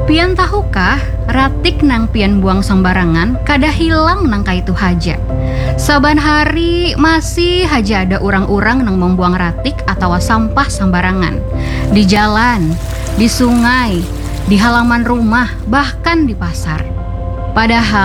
Pian tahukah, ratik nang pian buang sembarangan, kada hilang nang kaitu haja. Saban hari masih haja ada orang-orang nang membuang ratik atau sampah sembarangan. Di jalan, di sungai, di halaman rumah, bahkan di pasar. Padahal